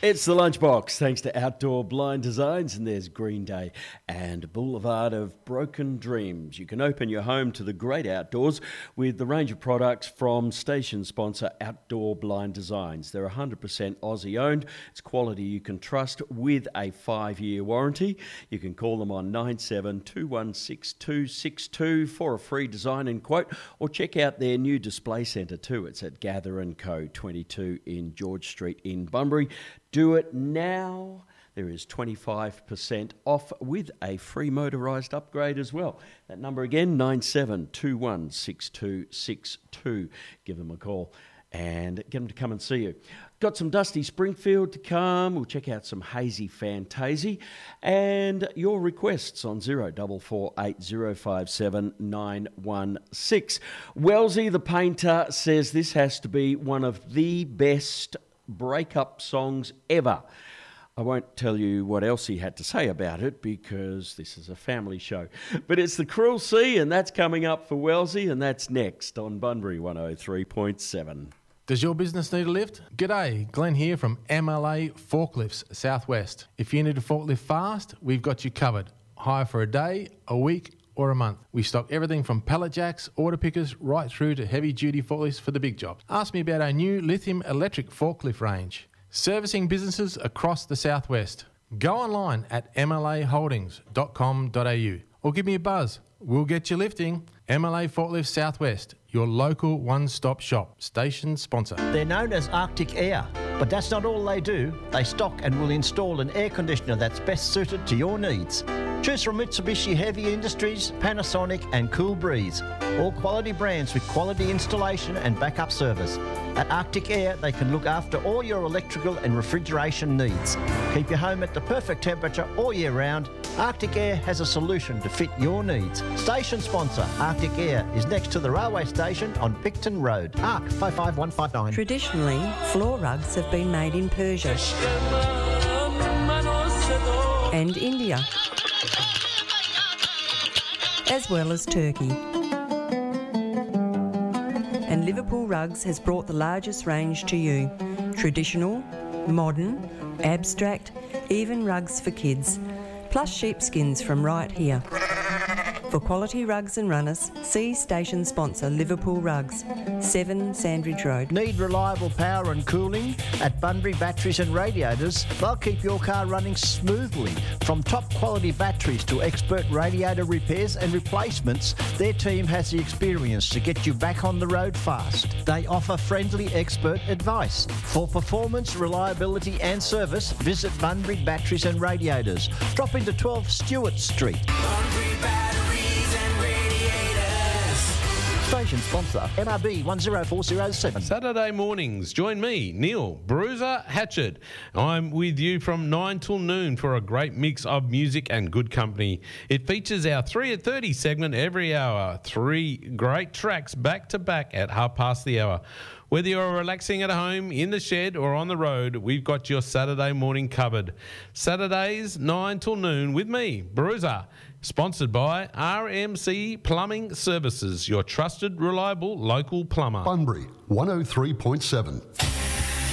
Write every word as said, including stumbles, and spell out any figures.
It's the Lunchbox, thanks to Outdoor Blind Designs, and there's Green Day and Boulevard of Broken Dreams. You can open your home to the great outdoors with the range of products from station sponsor Outdoor Blind Designs. They're one hundred percent Aussie owned. It's quality you can trust with a five-year warranty. You can call them on nine seven two one six two six two for a free design and quote, or check out their new display centre too. It's at Gather and Co twenty-two in George Street in Bunbury. Do it now. There is twenty-five percent off with a free motorised upgrade as well. That number again, nine seven two one six two six two. Give them a call and get them to come and see you. Got some Dusty Springfield to come. We'll check out some Hazy Fantasy and your requests on zero four four eight zero five seven nine one six. Wellesley the painter says this has to be one of the best breakup songs ever. I won't tell you what else he had to say about it because this is a family show. But it's The Cruel Sea, and that's coming up for Wellesley, and that's next on Bunbury one oh three point seven. Does your business need a lift? G'day, Glenn here from M L A Forklifts Southwest. If you need a forklift fast, we've got you covered. Hire for a day, a week, or a month. We stock everything from pallet jacks, order pickers, right through to heavy-duty forklifts for the big jobs. Ask me about our new lithium electric forklift range. Servicing businesses across the southwest. Go online at m l a holdings dot com dot a u or give me a buzz. We'll get you lifting. M L A Forklifts Southwest, your local one-stop shop. Station sponsor. They're known as Arctic Air, but that's not all they do. They stock and will install an air conditioner that's best suited to your needs. Choose from Mitsubishi Heavy Industries, Panasonic and Cool Breeze. All quality brands with quality installation and backup service. At Arctic Air, they can look after all your electrical and refrigeration needs. Keep your home at the perfect temperature all year round. Arctic Air has a solution to fit your needs. Station sponsor, Arctic Air, is next to the railway station on Picton Road. A R C five five one five nine. Traditionally, floor rugs have been made in Persia and India, as well as Turkey. And Liverpool Rugs has brought the largest range to you. Traditional, modern, abstract, even rugs for kids, plus sheepskins from right here. For quality rugs and runners, see station sponsor Liverpool Rugs, seven Sandridge Road. Need reliable power and cooling? At Bunbury Batteries and Radiators, they'll keep your car running smoothly. From top quality batteries to expert radiator repairs and replacements, their team has the experience to get you back on the road fast. They offer friendly expert advice. For performance, reliability and service, visit Bunbury Batteries and Radiators. Drop into twelve Stewart Street. Bunbury Batteries and Radiators. Station sponsor, M R B one oh four oh seven. Saturday mornings, join me, Neil Bruiser Hatchet. I'm with you from nine till noon for a great mix of music and good company. It features our three at thirty segment every hour. Three great tracks back to back at half past the hour. Whether you're relaxing at home, in the shed or on the road, we've got your Saturday morning covered. Saturdays, nine till noon with me, Bruiser. Sponsored by R M C Plumbing Services, your trusted, reliable local plumber. Bunbury one oh three point seven.